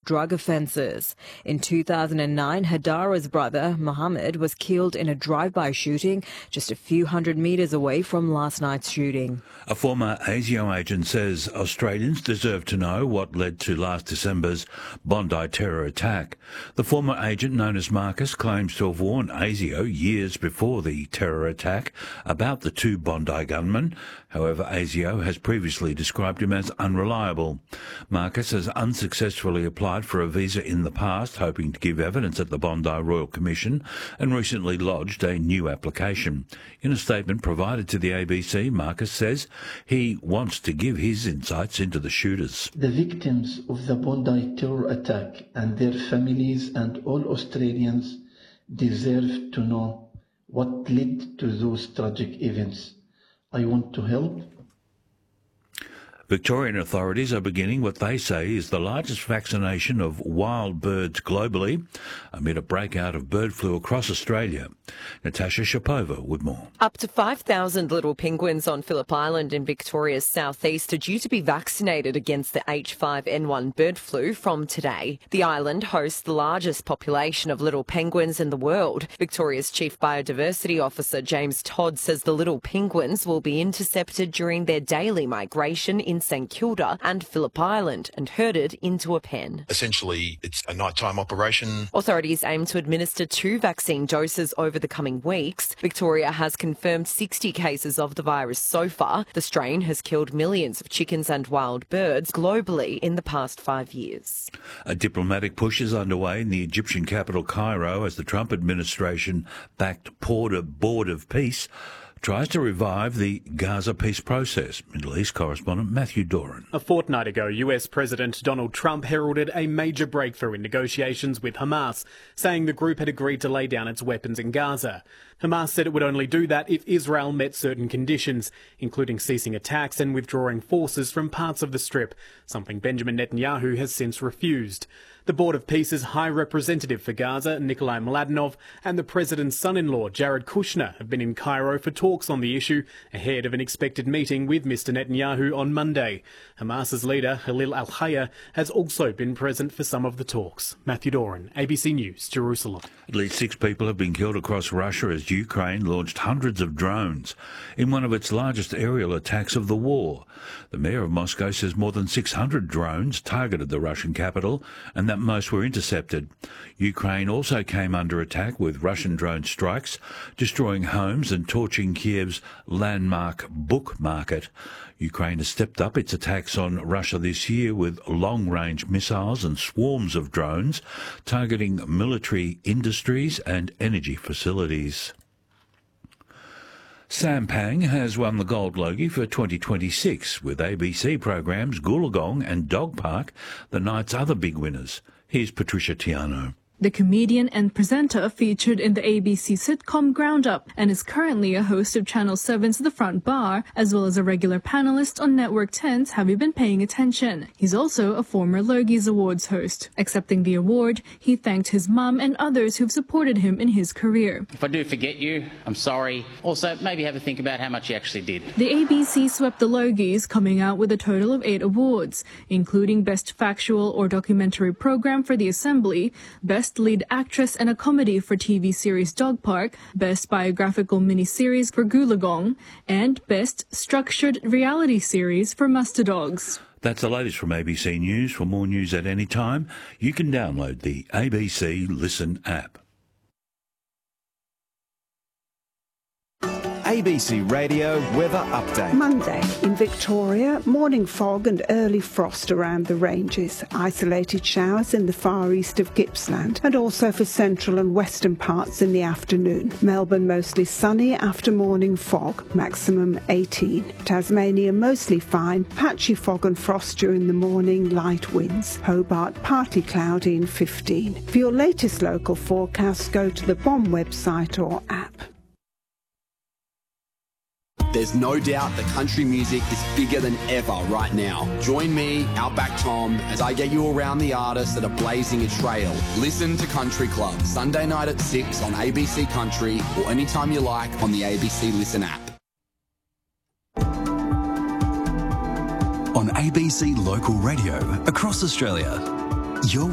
drug offences. In 2009, Hadara's brother, Mohammed, was killed in a drive-by shooting just a few hundred metres away from last night's shooting. A former ASIO agent says Australians deserve to know what led to last December's Bondi terror attack. The former agent, known as Marcus, claims to have warned ASIO years before the terror attack about the two Bondi gunmen. However, ASIO has previously described him as unreliable. Marcus has unsuccessfully applied for a visa in the past, hoping to give evidence at the Bondi Royal Commission, and recently lodged a new application. In a statement provided to the ABC, Marcus says he wants to give his insights into the shooters. The victims of the Bondi terror attack and their families and all Australians deserve to know what led to those tragic events. I want to help. Victorian authorities are beginning what they say is the largest vaccination of wild birds globally amid a breakout of bird flu across Australia. Natasha Shapova with more. Up to 5,000 little penguins on Phillip Island in Victoria's southeast are due to be vaccinated against the H5N1 bird flu from today. The island hosts the largest population of little penguins in the world. Victoria's Chief Biodiversity Officer James Todd says the little penguins will be intercepted during their daily migration in St Kilda and Phillip Island and herded into a pen. Essentially, it's a nighttime operation. Authorities aim to administer 2 vaccine doses over the coming weeks. Victoria has confirmed 60 cases of the virus so far. The strain has killed millions of chickens and wild birds globally in the past 5 years. A diplomatic push is underway in the Egyptian capital Cairo as the Trump administration-backed Board of Peace tries to revive the Gaza peace process. Middle East correspondent Matthew Doran. A fortnight ago, US President Donald Trump heralded a major breakthrough in negotiations with Hamas, saying the group had agreed to lay down its weapons in Gaza. Hamas said it would only do that if Israel met certain conditions, including ceasing attacks and withdrawing forces from parts of the Strip, something Benjamin Netanyahu has since refused. The Board of Peace's High Representative for Gaza, Nikolai Mladenov, and the President's son-in-law, Jared Kushner, have been in Cairo for talks on the issue ahead of an expected meeting with Mr Netanyahu on Monday. Hamas's leader, Halil al-Hayya, has also been present for some of the talks. Matthew Doran, ABC News, Jerusalem. At least 6 people have been killed across Russia as Ukraine launched hundreds of drones in one of its largest aerial attacks of the war. The mayor of Moscow says more than 600 drones targeted the Russian capital and that most were intercepted. Ukraine also came under attack with Russian drone strikes, destroying homes and torching Kiev's landmark book market. Ukraine has stepped up its attacks on Russia this year with long-range missiles and swarms of drones targeting military industries and energy facilities. Sampang has won the Gold Logie for 2026, with ABC programs Goolagong and Dog Park the night's other big winners. Here's Patricia Tiano. The comedian and presenter featured in the ABC sitcom Ground Up and is currently a host of Channel 7's The Front Bar, as well as a regular panelist on Network 10's Have You Been Paying Attention? He's also a former Logies Awards host. Accepting the award, he thanked his mum and others who've supported him in his career. If I do forget you, I'm sorry. Also, maybe have a think about how much you actually did. The ABC swept the Logies, coming out with a total of 8 awards, including Best Factual or Documentary Program for The Assembly, Best Lead Actress in a Comedy for TV series Dog Park, Best Biographical Miniseries for Goolagong, and Best Structured Reality Series for Muster Dogs. That's the latest from ABC News. For more news at any time, you can download the ABC Listen app. ABC Radio Weather Update. Monday in Victoria, morning fog and early frost around the ranges. Isolated showers in the far east of Gippsland and also for central and western parts in the afternoon. Melbourne mostly sunny after morning fog, maximum 18. Tasmania mostly fine, patchy fog and frost during the morning, light winds. Hobart partly cloudy and 15. For your latest local forecast, go to the BOM website or app. There's no doubt that country music is bigger than ever right now. Join me, Outback Tom, as I get you around the artists that are blazing a trail. Listen to Country Club, Sunday night at 6 on ABC Country or anytime you like on the ABC Listen app. On ABC Local Radio across Australia, you're